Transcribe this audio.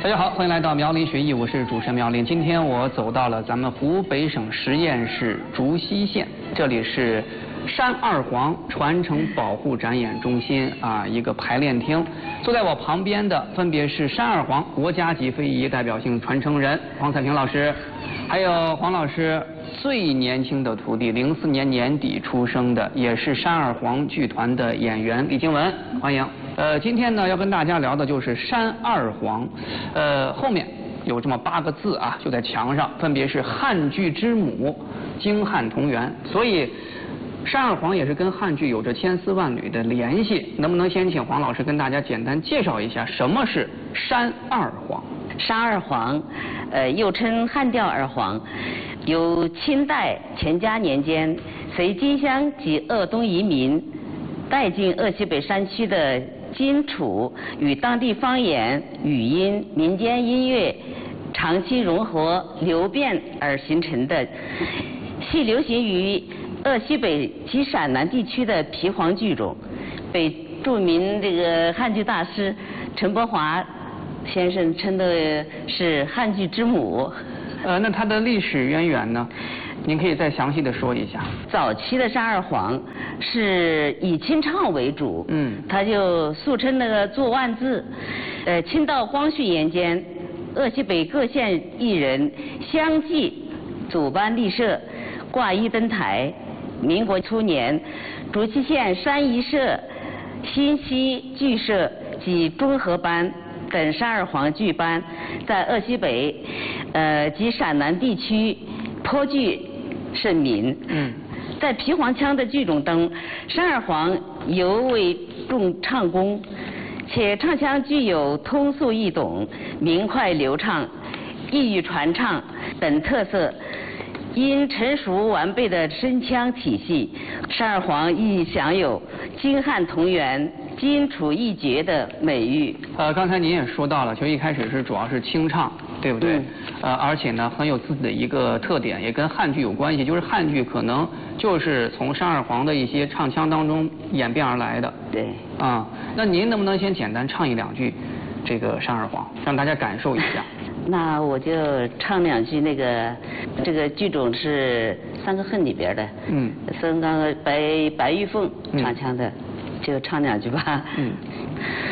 大家好，欢迎来到苗林学艺，我是主持人苗林。今天我走到了咱们湖北省十堰市竹溪县，这里是山二黄传承保护展演中心一个排练厅。坐在我旁边的分别是山二黄国家级非遗代表性传承人黄彩萍老师，还有黄老师最年轻的徒弟，04年年底出生的，也是山二黄剧团的演员李静雯，欢迎。今天呢要跟大家聊的就是山二黄，后面有这么8个字啊，就在墙上，分别是汉剧之母，京汉同源，所以山二黄也是跟汉剧有着千丝万缕的联系。能不能先请黄老师跟大家简单介绍一下什么是山二黄？ 山二黄，又称汉调二黄，由清代乾嘉年间随金乡及鄂东移民带进鄂西北山区的荆楚与当地方言、语音、民间音乐长期融合流变而形成的，系流行于鄂西北及陕南地区的皮黄剧种，被著名这个汉剧大师陈伯华先生称的是汉剧之母。 那它的历史渊源呢？您可以再详细的说一下。 早期的山二黄是以清唱为主，它就俗称那个做万字。清道光绪年间，鄂西北各县艺人相继组班立社，挂一登台。民国初年，竹溪县山一社、新溪剧社及中和班等山二黄剧班在鄂西北及陕南地区颇具盛名。在皮黄腔的剧种中，山二黄尤为重唱功，且唱腔具有通俗易懂、明快流畅、易于传唱等特色。因成熟完备的声腔体系，山二黄亦享有京汉同源、荆楚一绝的美誉。 刚才您也说到了，就一开始是主要是清唱，对不对？而且呢很有自己的一个特点，也跟汉剧有关系，就是汉剧可能就是从山二黄的一些唱腔当中演变而来的。 对。 那您能不能先简单唱一两句这个山二黄，让大家感受一下？ 那我就唱两句这个剧种是《三个恨》里边的，孙刚白玉凤唱腔的，就唱两句吧。